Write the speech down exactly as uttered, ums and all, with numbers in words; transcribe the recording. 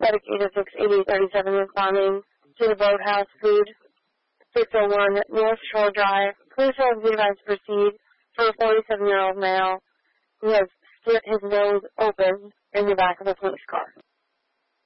Medic eight oh six, eighty-eight thirty-seven responding to the Boathouse Food, six oh one North Shore Drive. Police are advised to proceed for a forty-seven-year-old male who has split his nose open in the back of a police car.